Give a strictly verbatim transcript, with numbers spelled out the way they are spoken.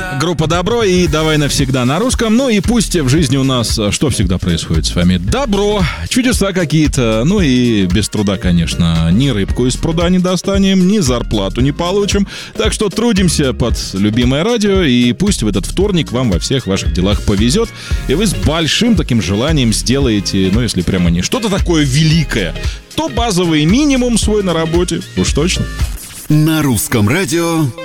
Группа «Добро» и «Давай навсегда» на русском. Ну и пусть в жизни у нас что всегда происходит с вами? Добро, чудеса какие-то. Ну и без труда, конечно. Ни рыбку из пруда не достанем, ни зарплату не получим. Так что трудимся под любимое радио. И пусть в этот вторник вам во всех ваших делах повезет. И вы с большим таким желанием сделаете, ну если прямо не что-то такое великое, то базовый минимум свой на работе. Уж точно. На русском радио